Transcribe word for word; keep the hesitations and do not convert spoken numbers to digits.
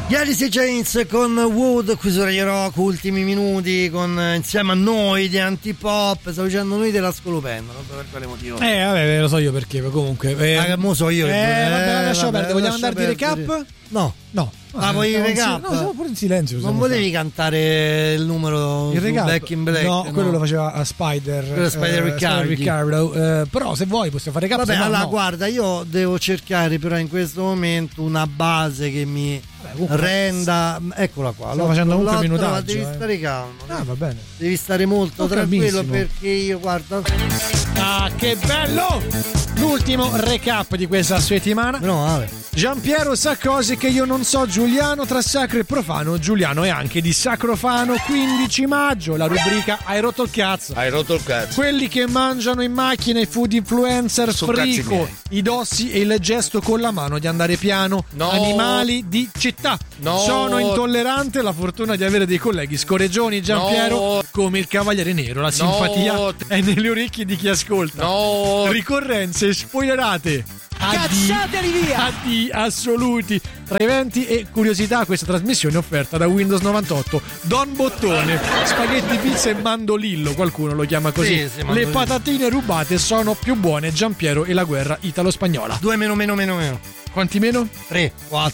Alice Chains con Wood qui su Radio Rock, ultimi minuti con, insieme a noi di Antipop. Stavo dicendo noi della Scolopenda, non so per quale motivo. Eh vabbè, lo so io perché, comunque eh, ah, mo so io eh, che eh vabbè, lascia vabbè, perdere, vogliamo lascia andare di perdere. recap? No. No. Ah, vuoi il recap? No, siamo pure in silenzio. Non volevi fare. cantare il numero il su recap? Back in Black? No, no? quello lo faceva a Spider. Quello Spider eh, Riccardi. Spider Riccardo. Eh, però se vuoi possiamo fare recap. Vabbè, se no, allora no. guarda, io devo cercare però in questo momento una base che mi comunque, renda. Eccola qua. Stiamo facendo comunque l'ho minutaggio, trovata, devi eh. stare calmo. Ah, va bene. Devi stare molto Oh, tranquillo calmissimo. perché io guarda. Ah, che bello! L'ultimo recap di questa settimana. No, vabbè. Giampiero sa cose che io non so. Giuliano tra sacro e profano. Giuliano è anche di Sacrofano. quindici maggio, la rubrica Hai rotto il cazzo. Hai rotto il cazzo. Quelli che mangiano in macchina, i food influencer, Sono cazzi frico, miei. i dossi e il gesto con la mano di andare piano. No. Animali di città. No. Sono intollerante, la fortuna di avere dei colleghi scorreggioni. Giampiero, No. come il Cavaliere Nero, la simpatia è nelle orecchie di chi ascolta. No. Ricorrenze spoilerate. Cazzateli via! A D assoluti. Tra eventi e curiosità, questa trasmissione è offerta da Windows novantotto. Don Bottone, spaghetti, pizza e mandolillo, qualcuno lo chiama così. Sì, sì, Le mandolillo. patatine rubate sono più buone. Giampiero e la guerra italo-spagnola. Due meno meno meno meno. Quanti meno? Tre, quattro.